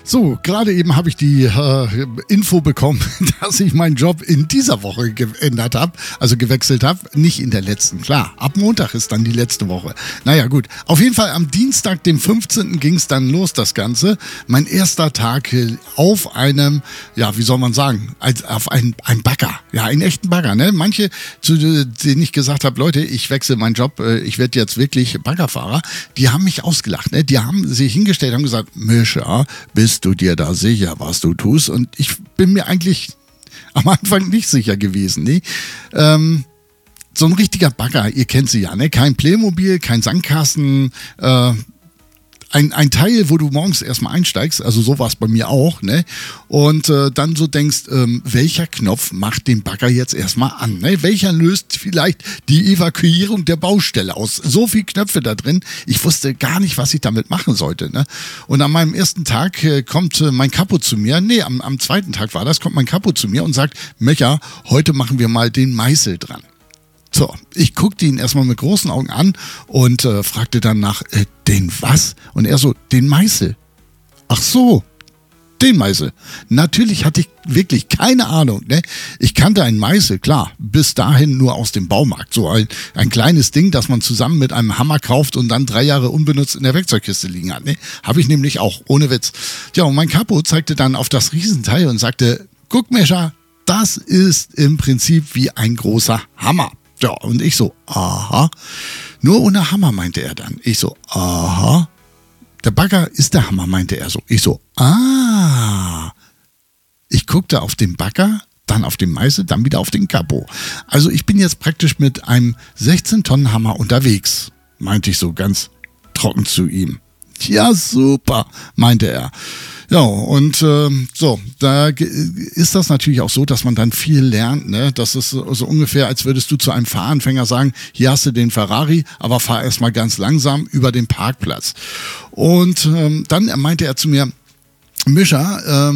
So, gerade eben habe ich die Info bekommen, dass ich meinen Job in dieser Woche geändert habe, also gewechselt habe. Nicht in der letzten, klar. Ab Montag ist dann die letzte Woche. Naja, gut. Auf jeden Fall am Dienstag, dem 15. ging es dann los, das Ganze. Mein erster Tag auf einem, ja, wie soll man sagen, auf einem Bagger. Ja, einen echten Bagger, ne? Manche, zu denen ich gesagt habe, Leute, ich wechsle meinen Job, ich werde jetzt wirklich Baggerfahrer, die haben mich ausgelacht, ne? Die haben sich hingestellt, haben gesagt, Mischa, bist du dir da sicher, was du tust? Und ich bin mir eigentlich am Anfang nicht sicher gewesen. Ne? So ein richtiger Bagger, ihr kennt sie ja, ne? Kein Playmobil, kein Sandkasten, ein Teil, wo du morgens erstmal einsteigst, also so war es bei mir auch, ne? Und dann so denkst, welcher Knopf macht den Bagger jetzt erstmal an? Ne? Welcher löst vielleicht die Evakuierung der Baustelle aus? So viele Knöpfe da drin, ich wusste gar nicht, was ich damit machen sollte. Ne? Und an meinem ersten Tag kommt mein Kapo zu mir, nee, am zweiten Tag war das, kommt mein Kapo zu mir und sagt, Mecha, heute machen wir mal den Meißel dran. So, ich guckte ihn erstmal mit großen Augen an und fragte dann nach, den was? Und er so, den Meißel. Ach so, den Meißel. Natürlich hatte ich wirklich keine Ahnung. Ne? Ich kannte einen Meißel, klar, bis dahin nur aus dem Baumarkt. So ein kleines Ding, das man zusammen mit einem Hammer kauft und dann 3 Jahre unbenutzt in der Werkzeugkiste liegen hat. Ne? Habe ich nämlich auch, ohne Witz. Ja, und mein Kapo zeigte dann auf das Riesenteil und sagte, guck Mescha, das ist im Prinzip wie ein großer Hammer. Ja, und ich so, aha. Nur ohne Hammer, meinte er dann. Ich so, aha. Der Bagger ist der Hammer, meinte er so. Ich so, ah. Ich guckte auf den Bagger, dann auf den Meißel, dann wieder auf den Kapo. Also ich bin jetzt praktisch mit einem 16-Tonnen-Hammer unterwegs, meinte ich so ganz trocken zu ihm. Ja, super, meinte er. Ja, und so, da ist das natürlich auch so, dass man dann viel lernt. Ne? Das ist so ungefähr, als würdest du zu einem Fahranfänger sagen, hier hast du den Ferrari, aber fahr erstmal ganz langsam über den Parkplatz. Und dann meinte er zu mir, Mischa,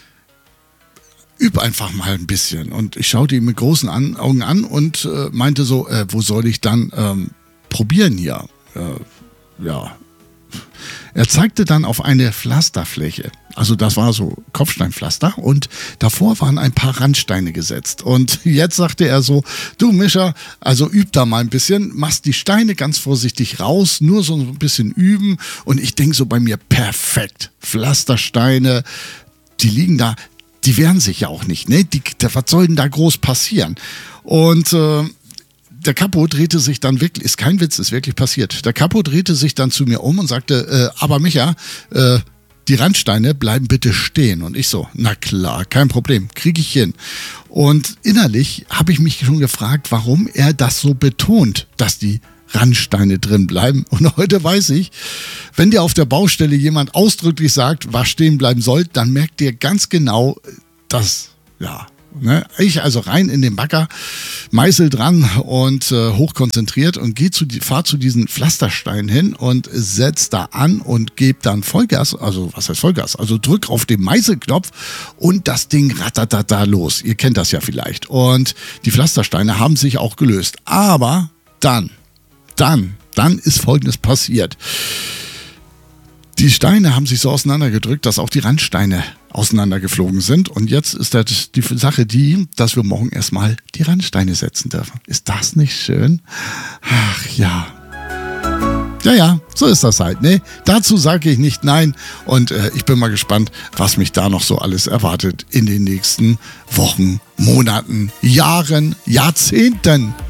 üb einfach mal ein bisschen. Und ich schaute ihn mit großen Augen an und meinte so, wo soll ich dann probieren hier? Ja. Er zeigte dann auf eine Pflasterfläche. Also das war so Kopfsteinpflaster und davor waren ein paar Randsteine gesetzt. Und jetzt sagte er so, du Mischa, also üb da mal ein bisschen, machst die Steine ganz vorsichtig raus, nur so ein bisschen üben. Und ich denke so bei mir, perfekt, Pflastersteine, die liegen da, die wehren sich ja auch nicht, ne? Was soll denn da groß passieren? Und der Kapo drehte sich dann wirklich, ist kein Witz, ist wirklich passiert. Der Kapo drehte sich dann zu mir um und sagte, aber Micha, die Randsteine bleiben bitte stehen. Und ich so, na klar, kein Problem, kriege ich hin. Und innerlich habe ich mich schon gefragt, warum er das so betont, dass die Randsteine drin bleiben. Und heute weiß ich, wenn dir auf der Baustelle jemand ausdrücklich sagt, was stehen bleiben soll, dann merkt ihr ganz genau, dass, ja, ne, ich also rein in den Bagger, Meißel dran und hochkonzentriert und fahr zu diesen Pflastersteinen hin und setz da an und gebe dann Vollgas, also was heißt Vollgas, also drück auf den Meißelknopf und das Ding rattert los. Ihr kennt das ja vielleicht. Und die Pflastersteine haben sich auch gelöst. Aber dann ist Folgendes passiert. Die Steine haben sich so auseinandergedrückt, dass auch die Randsteine auseinandergeflogen sind. Und jetzt ist das die Sache dass wir morgen erstmal die Randsteine setzen dürfen. Ist das nicht schön? Ach ja. Ja, so ist das halt, ne? Dazu sage ich nicht nein. Und ich bin mal gespannt, was mich da noch so alles erwartet in den nächsten Wochen, Monaten, Jahren, Jahrzehnten.